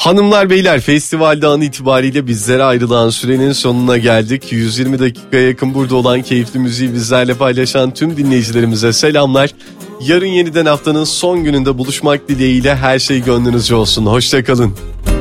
Hanımlar beyler, festivalde an itibariyle bizlere ayrılan sürenin sonuna geldik. 120 dakikaya yakın burada olan keyifli müziği bizlerle paylaşan tüm dinleyicilerimize selamlar. Yarın yeniden haftanın son gününde buluşmak dileğiyle her şey gönlünüzce olsun. Hoşça kalın.